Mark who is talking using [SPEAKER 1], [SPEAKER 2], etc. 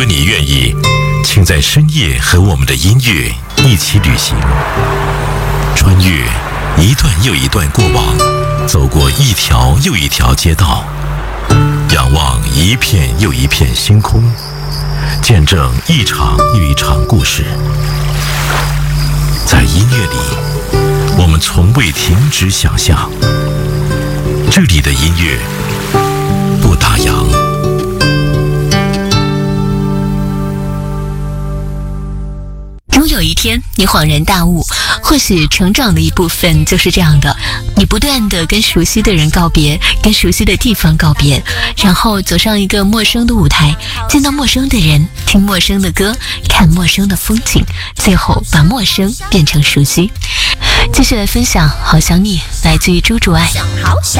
[SPEAKER 1] 果你愿意，请在深夜和我们的音乐一起旅行，穿越一段又一段过往，走过一条又一条街道，仰望一片又一片星空，见证一场又一场故事。在音乐里，我们从未停止想象。这里的音乐不打烊。
[SPEAKER 2] 终有一天，你恍然大悟，或许成长的一部分就是这样的，你不断地跟熟悉的人告别，跟熟悉的地方告别，然后走上一个陌生的舞台，见到陌生的人，听陌生的歌，看陌生的风景，最后把陌生变成熟悉。继续来分享好想你，来自于朱竹爱。
[SPEAKER 3] 好想